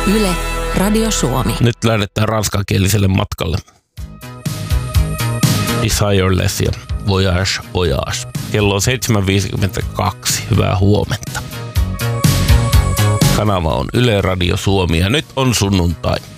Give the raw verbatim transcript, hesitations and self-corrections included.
Yle, Radio Suomi. Nyt lähdetään ranskankieliselle matkalle. Desireless ja Voyage, Voyage. Kello on seitsemän viisikymmentäkaksi. Hyvää huomenta. Kanava on Yle Radio Suomi ja nyt on sunnuntai.